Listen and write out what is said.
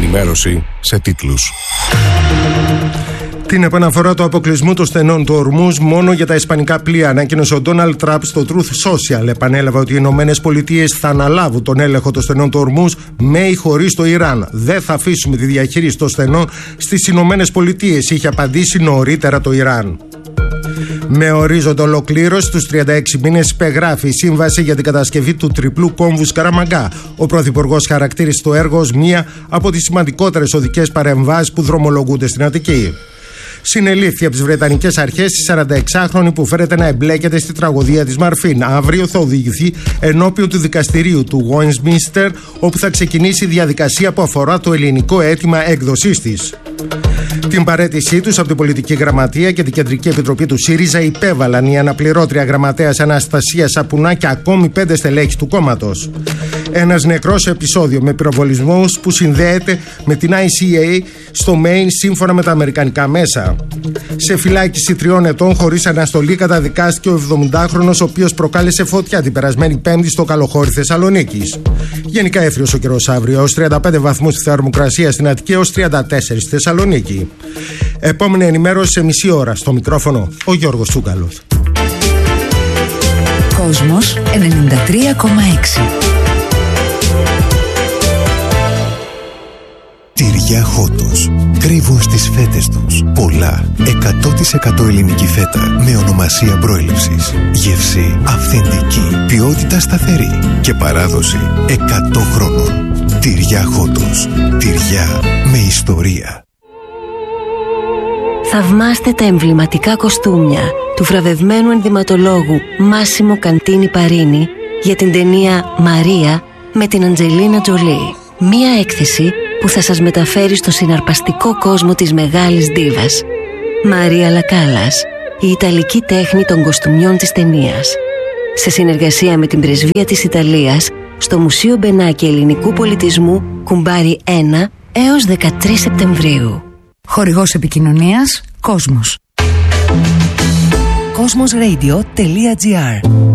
ενημέρωση σε τίτλους. Την επαναφορά του αποκλεισμού των στενών του Ορμούζ μόνο για τα ισπανικά πλοία ανακοίνωσε ο Ντόναλντ Τραμπ στο Truth Social. Επανέλαβε ότι οι ΗΠΑ θα αναλάβουν τον έλεγχο των στενών του Ορμούζ με ή χωρίς το Ιράν. Δεν θα αφήσουμε τη διαχείριση των στενών στις ΗΠΑ, είχε απαντήσει νωρίτερα το Ιράν. Με ορίζοντα ολοκλήρωση τους 36 μήνες υπεγράφει η σύμβαση για την κατασκευή του τριπλού κόμβου Σκαραμαγκά. Ο Πρωθυπουργός χαρακτήρισε το έργο ως μία από τις σημαντικότερες οδικές παρεμβάσεις που δρομολογούνται στην Αττική. Συνελήφθη από τις Βρετανικές αρχές η 46χρονη που φέρεται να εμπλέκεται στη τραγωδία της Μαρφίν. Αύριο θα οδηγηθεί ενώπιον του δικαστηρίου του Westminster, όπου θα ξεκινήσει η διαδικασία που αφορά το ελληνικό αίτημα έκδοσής της. Την παραίτησή τους από την Πολιτική Γραμματεία και την Κεντρική Επιτροπή του ΣΥΡΙΖΑ υπέβαλαν η αναπληρώτρια γραμματέας Αναστασία Σαπουνά και ακόμη 5 στελέχη του κόμματος. Ένας νεκρός επεισόδιο με πυροβολισμούς που συνδέεται με την ICA στο Maine σύμφωνα με τα αμερικανικά μέσα. Σε φυλάκιση 3 ετών χωρίς αναστολή καταδικάστηκε ο 70χρονος, ο οποίος προκάλεσε φωτιά την περασμένη Πέμπτη στο Καλοχώρι Θεσσαλονίκης. Γενικά έθριος ο καιρός αύριο, ως 35 βαθμούς στη θερμοκρασία στην Αττική, έως 34 στη Θεσσαλονίκη. Επόμενη ενημέρωση σε μισή ώρα. Στο μικρόφωνο ο Γιώργος Τσούγκαλος. Κόσμος 93,6. Τυριά Χότος. Κρύβουν στις φέτες τους πολλά 100% ελληνική φέτα με ονομασία προέλευσης. Γεύση αυθεντική, ποιότητα σταθερή και παράδοση 100 χρόνων. Τυριά Χότος. Τυριά με ιστορία. Θαυμάστε τα εμβληματικά κοστούμια του βραβευμένου ενδυματολόγου Μάσιμο Καντίνι Παρίνι για την ταινία «Μαρία» με την Αντζελίνα Τζολί. Μία έκθεση που θα σας μεταφέρει στο συναρπαστικό κόσμο της μεγάλης ντίβας. Μαρία Λακάλας, η ιταλική τέχνη των κοστούμιών της ταινίας. Σε συνεργασία με την Πρεσβεία της Ιταλίας στο Μουσείο Μπενάκη Ελληνικού Πολιτισμού, Κουμπάρι 1 έως 13 Σεπτεμβρίου. Χορηγός επικοινωνίας Κόσμος. Cosmosradio.gr